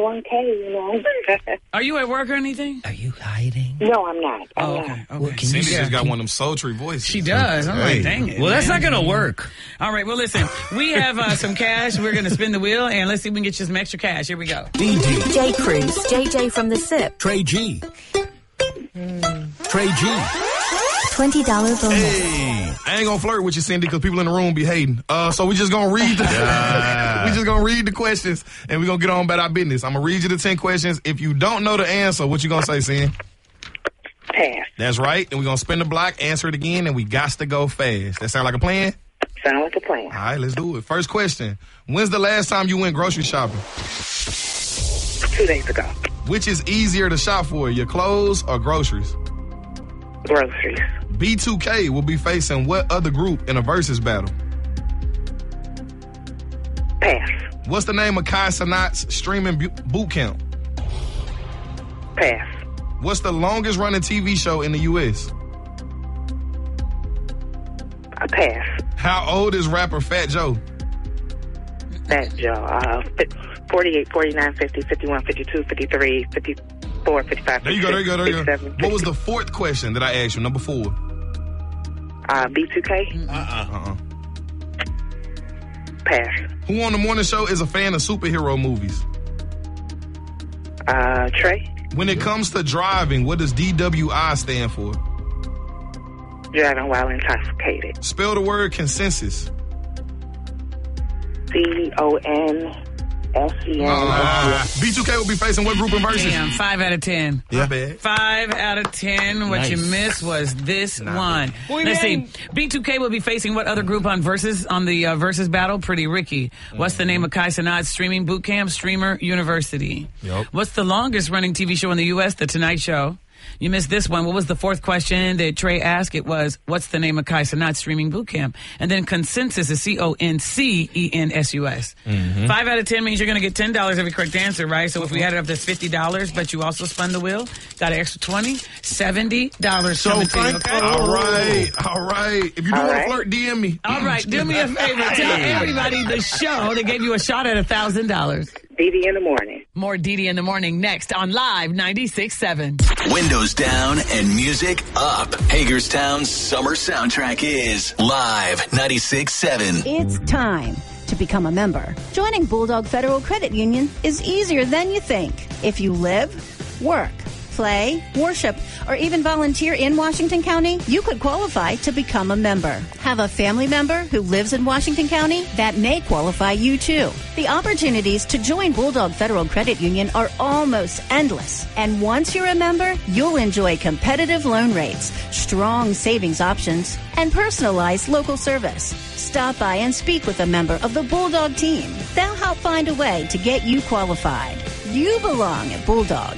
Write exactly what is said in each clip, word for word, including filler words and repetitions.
one K, you know. Are you at work or anything? Are you hiding? No, I'm not. I'm Oh, not. okay. okay. Well, can Cindy you, just got one of them sultry voices. She does. I'm Hey. like, dang it. well, that's man. not going to work. All right, well, listen, we have uh, some cash. We're going to spin the wheel, and let's see if we can get you some extra cash. Here we go. D D. J. Cruz, J J from the S I P. Trey G. Trey G. twenty dollars bonus. Hey, I ain't gonna flirt with you, Cindy, because people in the room be hating. Uh, so we just gonna read the Yeah. we just gonna read the questions, and we gonna get on about our business. I'm gonna read you the ten questions. If you don't know the answer, what you gonna say, Cindy? Pass. That's right. And we gonna spin the block, answer it again, and we got to go fast. That sound like a plan? Sound like a plan. All right, let's do it. First question: when's the last time you went grocery shopping? Two days ago. Which is easier to shop for, your clothes or groceries? Groceries. B two K will be facing what other group in a versus battle? Pass. What's the name of Kai Cenat's streaming bu- boot camp? Pass. What's the longest running T V show in the U S? I pass. How old is rapper Fat Joe? That Joe. Uh, forty-eight, forty-nine, fifty, fifty-one, fifty-two, fifty-three, fifty-four, fifty-five, There you go, there you go, there you go. fifty-seven, What was the fourth question that I asked you? Number four. Uh, B two K? Uh-uh. Pass. Who on the morning show is a fan of superhero movies? Uh, Trey? When it comes to driving, what does D W I stand for? Driving while intoxicated. Spell the word consensus. C O N S E N. Uh, B two K will be facing what group in versus? Damn, five out of ten. Yeah, bad. Five out of ten. What you Nice. missed was this one. Boy, Let's man. see. B two K will be facing what other group on versus on the uh, versus battle? Pretty Ricky. What's the name of Kai Cenat's streaming boot camp? Streamer University. Yep. What's the longest running T V show in the U S? The Tonight Show. You missed this one. What was the fourth question that Trey asked? It was, what's the name of Kai Cenat's streaming boot camp? And then consensus is C O N C E N S U S. Mm-hmm. Five out of ten means you're going to get ten dollars every correct answer, right? So if we had it up to fifty dollars, but you also spun the wheel, got an extra twenty, seventy dollars. So coming to you, thank okay? All right, all right. If you do All want right. to flirt, D M me. All right, do me a favor. Tell everybody the show that gave you a shot at one thousand dollars. D D in the morning. More D D in the morning next on Live ninety-six point seven. Windows down and music up. Hagerstown's summer soundtrack is Live ninety-six point seven. It's time to become a member. Joining Bulldog Federal Credit Union is easier than you think. If you live, work, play, worship, or even volunteer in Washington County, you could qualify to become a member. Have a family member who lives in Washington County? That may qualify you too. The opportunities to join Bulldog Federal Credit Union are almost endless. And once you're a member, you'll enjoy competitive loan rates, strong savings options, and personalized local service. Stop by and speak with a member of the Bulldog team. They'll help find a way to get you qualified. You belong at Bulldog.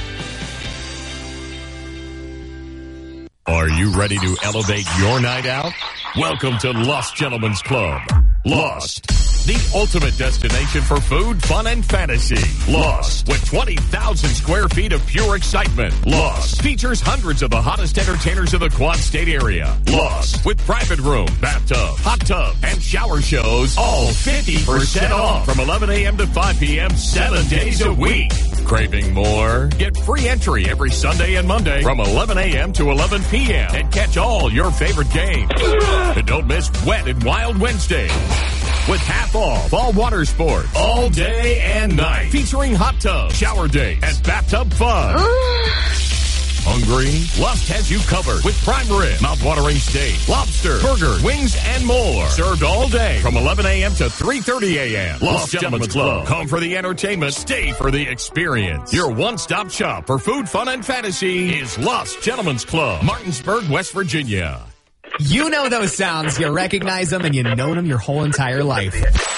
Are you ready to elevate your night out? Welcome to Lost Gentlemen's Club. Lost, the ultimate destination for food, fun, and fantasy. Lost, with twenty thousand square feet of pure excitement. Lost features hundreds of the hottest entertainers of the Quad State area. Lost, with private room, bathtub, hot tub, and shower shows, all fifty percent off from eleven a.m. to five p.m. seven days a week. Craving more? Get free entry every Sunday and Monday from eleven a.m. to eleven p.m. and catch all your favorite games. And don't miss Wet and Wild Wednesday with half off all water sports all day and night, featuring hot tub, shower days, and bathtub fun. Hungry? Lust has you covered with prime rib, mouth-watering steak, lobster, burgers, wings, and more. Served all day from eleven a.m. to three thirty a.m. Lost Gentlemen's Club. Come for the entertainment, stay for the experience. Your one-stop shop for food, fun, and fantasy is Lost Gentlemen's Club, Martinsburg, West Virginia. You know those sounds. You recognize them and you know them your whole entire life.